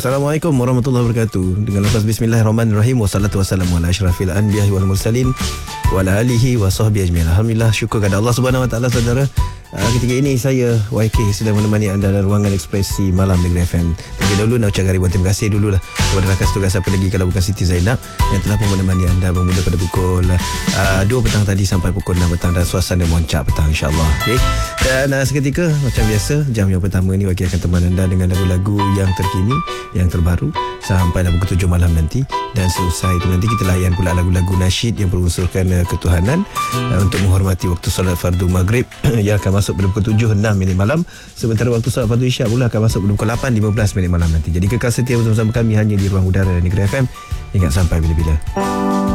Assalamualaikum warahmatullahi wabarakatuh. Dengan lafaz bismillahirrahmanirrahim. Wassalatu wassalamu ala asyrafil anbiya'i wal mursalin wa ala alihi wa sahbihi ajma'in. Alhamdulillah, syukur kepada Allah Subhanahu wa taala, saudara. Ketika ini saya YK sedang menemani anda dalam ruangan ekspresi malam Negeri FM. Terlebih dahulu nak ucapkan ribuan terima kasih dululah kepada rakan tugas apa lagi kalau bukan Siti Zainab yang telah pun menemani anda bermula pada pukul 2 petang tadi sampai pukul 6 petang dan suasana moncak petang, insyaAllah. Okay. Dan seketika macam biasa, jam yang pertama ni YK akan teman anda dengan lagu-lagu yang terkini, yang terbaru sampai dah pukul 7 malam nanti. Dan selesai itu nanti kita layan pula lagu-lagu nasyid yang berunsurkan ketuhanan untuk menghormati waktu solat fardu maghrib yang akan masuk pada pukul 7.06 malam. Sementara waktu solat fardu isyak pula akan masuk pada pukul 8.15 malam nanti. Jadi kekal setia bersama kami hanya di ruang udara Negeri FM hingga sampai bila-bila.